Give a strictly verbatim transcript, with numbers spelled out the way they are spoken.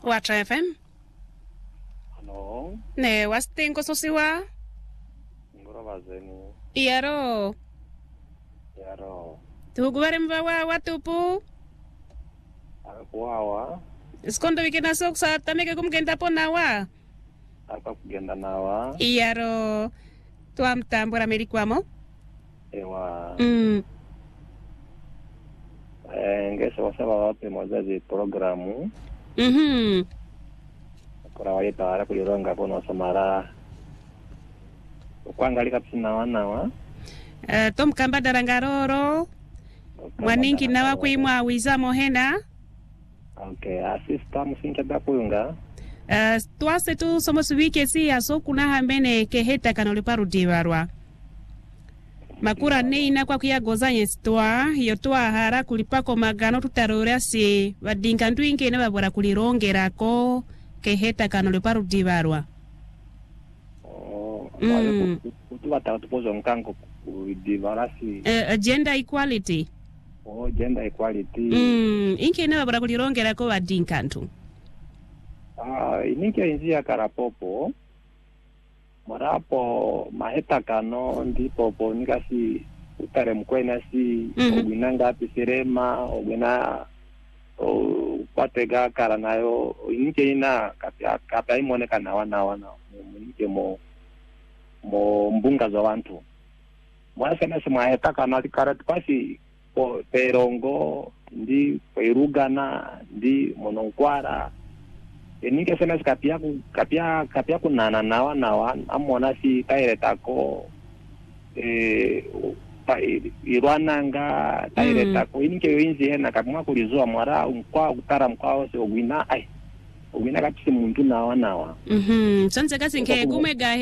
Watra F M. Hello. Ne wastengo sosiwa. Ngoro bazeni. Iyaro. Yaro. Tugubare mbawa watupu. Akwawa. Skondo wikena soksa tameke kumgenda pona wa. Aka kugenda nawa. Iyaro. Tua mtambura merikwamo. Ewa. Mm. Eh, ngese wasaba wape mojazi programu. Mhm. Kora wali tawara kulironga kono samara. Kwanga lika psina wana wa. Uh, tom kamba darangaroro. Mwaningi nawa kuimwa wizamo hena. Okay, asista musinke bakuyunga. Uh, tuase tu somos wike si aso kuna hambene keheta kanoliparu diwarwa. Makura neina kwa kuya gozanye stwa hiyo twa hara kulipako magano tutarora si vadinga ndwinge ne babora kulirongerako keheta kanoliparu diwarwa. Oh, Mm. kutuwa tatupozo nkango divarasi. Uh, gender equality. Oh, gender equality. Mm, inke ne babora kulirongerako vadinga ntu. Ah, ininke inzia karapopo. Marapo maheta kano ndipo po nikasi utare mkwena si Mhm. ogwina ngapi serema ogwina o kwatega kara nayo ininke ina kapya kapya imone kana wana wana ininke mo mo mbunga za wantu mwana sana si maheta kano tikara tipasi po perongo ndi perugana ndi mononkwara eninke sena kapia kapia kapia kunana nawa nawa amona si taire tako eh pa irwananga taire Mm. tako ininke yinzi hena kapwa kulizwa mwara unkwa utara mkwao se ogwina ai ogwina kapisi muntu nawa nawa Mhm. Sonse kasinke kumega